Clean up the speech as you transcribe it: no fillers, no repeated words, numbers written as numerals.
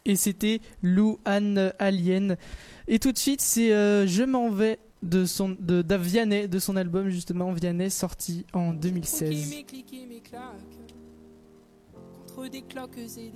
Et c'était Lou Anne Alien. Et tout de suite, c'est Je m'en vais de Vianney, de son album justement Vianney, sorti en 2016. Contre des cloques et